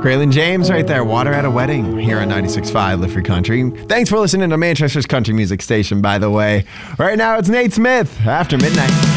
Kraylin James right there, Water at a Wedding, here on 96.5 Live Free Country. Thanks for listening to Manchester's country music station, by the way. Right now, it's Nate Smith, After Midnight.